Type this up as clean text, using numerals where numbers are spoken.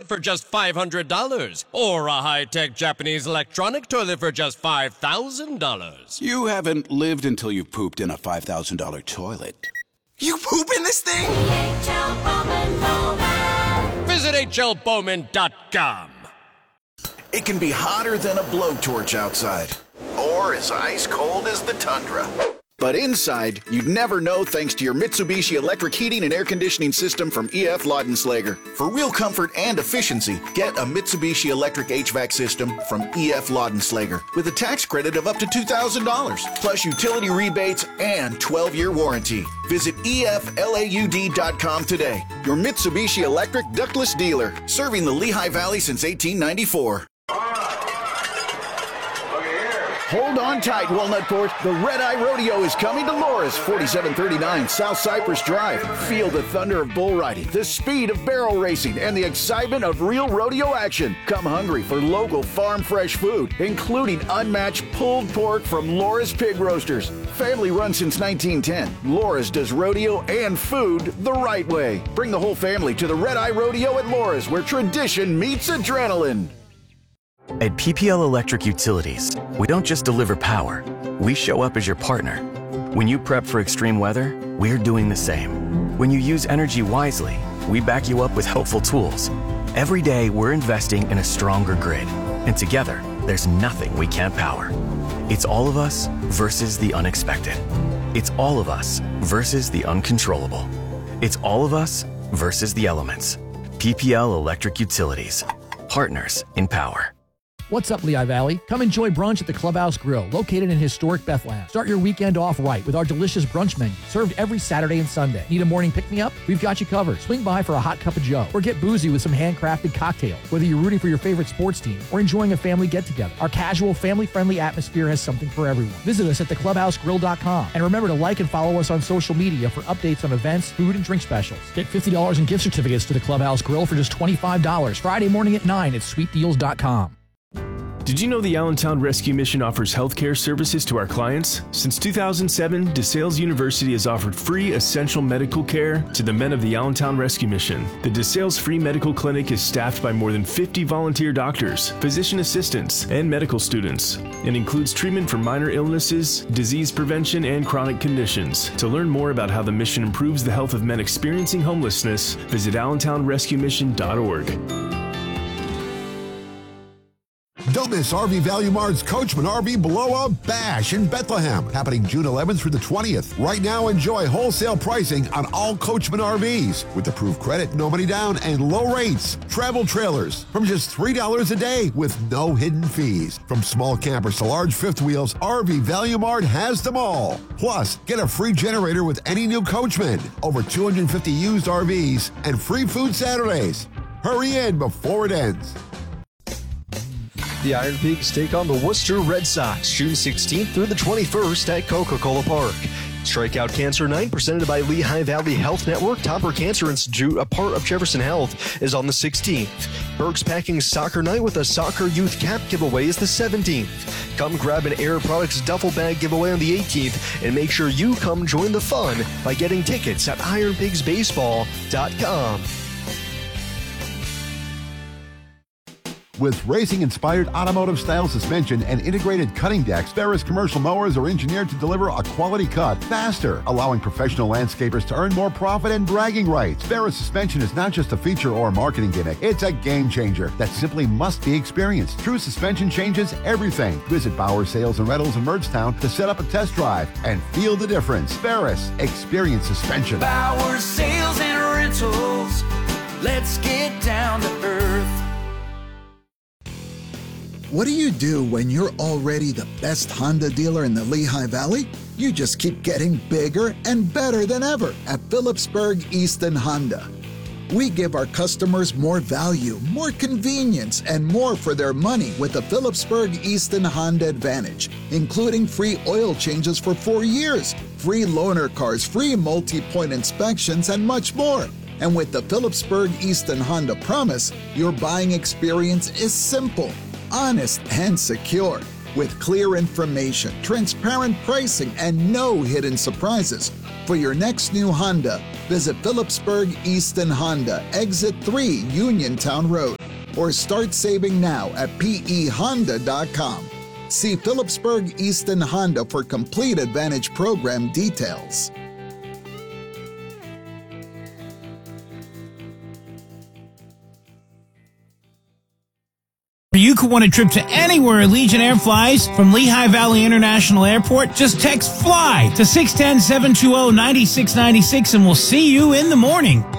toilet for just $500. Or a high-tech Japanese electronic toilet for just $5,000. You haven't lived until you've pooped in a $5,000 toilet. You poop in this thing? Visit hlbowman.com. It can be hotter than a blowtorch outside, or as ice cold as the tundra. But inside, you'd never know thanks to your Mitsubishi electric heating and air conditioning system from E.F. Laudenslager. For real comfort and efficiency, get a Mitsubishi electric HVAC system from E.F. Laudenslager with a tax credit of up to $2,000, plus utility rebates and 12-year warranty. Visit EFLAUD.com today. Your Mitsubishi electric ductless dealer, serving the Lehigh Valley since 1894. Hold on tight, Walnutport. The Red Eye Rodeo is coming to Loris, 4739 South Cypress Drive. Feel the thunder of bull riding, the speed of barrel racing, and the excitement of real rodeo action. Come hungry for local farm fresh food, including unmatched pulled pork from Loris Pig Roasters. Family run since 1910, Loris does rodeo and food the right way. Bring the whole family to the Red Eye Rodeo at Loris, where tradition meets adrenaline. At PPL Electric Utilities, we don't just deliver power, we show up as your partner. When you prep for extreme weather, we're doing the same. When you use energy wisely, we back you up with helpful tools. Every day, we're investing in a stronger grid. And together, there's nothing we can't power. It's all of us versus the unexpected. It's all of us versus the uncontrollable. It's all of us versus the elements. PPL Electric Utilities. Partners in power. What's up, Lehigh Valley? Come enjoy brunch at the Clubhouse Grill, located in historic Bethlehem. Start your weekend off right with our delicious brunch menu, served every Saturday and Sunday. Need a morning pick-me-up? We've got you covered. Swing by for a hot cup of joe, or get boozy with some handcrafted cocktails. Whether you're rooting for your favorite sports team or enjoying a family get-together, our casual, family-friendly atmosphere has something for everyone. Visit us at theclubhousegrill.com, and remember to like and follow us on social media for updates on events, food, and drink specials. Get $50 in gift certificates to the Clubhouse Grill for just $25 Friday morning at 9 at sweetdeals.com. Did you know the Allentown Rescue Mission offers healthcare services to our clients? Since 2007, DeSales University has offered free essential medical care to the men of the Allentown Rescue Mission. The DeSales Free Medical Clinic is staffed by more than 50 volunteer doctors, physician assistants, and medical students, and includes treatment for minor illnesses, disease prevention, and chronic conditions. To learn more about how the mission improves the health of men experiencing homelessness, visit allentownrescuemission.org. Don't miss RV Value Mart's Coachman RV Blow-Up Bash in Bethlehem, happening June 11th through the 20th. Right now, enjoy wholesale pricing on all Coachman RVs with approved credit, no money down, and low rates. Travel trailers from just $3 a day with no hidden fees. From small campers to large fifth wheels, RV Value Mart has them all. Plus, get a free generator with any new Coachman, over 250 used RVs, and free food Saturdays. Hurry in before it ends. The Iron Pigs take on the Worcester Red Sox June 16th through the 21st at Coca-Cola Park. Strikeout Cancer Night, presented by Lehigh Valley Health Network, Topper Cancer Institute, a part of Jefferson Health, is on the 16th. Berg's Packing Soccer Night with a Soccer Youth Cap giveaway is the 17th. Come grab an Air Products duffel bag giveaway on the 18th, and make sure you come join the fun by getting tickets at ironpigsbaseball.com. With racing-inspired automotive-style suspension and integrated cutting decks, Ferris commercial mowers are engineered to deliver a quality cut faster, allowing professional landscapers to earn more profit and bragging rights. Ferris suspension is not just a feature or marketing gimmick. It's a game changer that simply must be experienced. True suspension changes everything. Visit Bauer Sales and Rentals in Mergstown to set up a test drive and feel the difference. Ferris, experience suspension. Bauer Sales and Rentals. Let's get down to earth. What do you do when you're already the best Honda dealer in the Lehigh Valley? You just keep getting bigger and better than ever at Phillipsburg Easton Honda. We give our customers more value, more convenience, and more for their money with the Phillipsburg Easton Honda Advantage, including free oil changes for 4 years, free loaner cars, free multi-point inspections, and much more. And with the Phillipsburg Easton Honda Promise, your buying experience is simple, honest, and secure. With clear information, transparent pricing, and no hidden surprises. For your next new Honda, visit Phillipsburg Easton Honda, Exit 3, Uniontown Road. or start saving now at pehonda.com. See Phillipsburg Easton Honda for complete Advantage program details. You could win a trip to anywhere Allegiant Air flies from Lehigh Valley International Airport. Just text FLY to 610-720-9696 and we'll see you in the morning.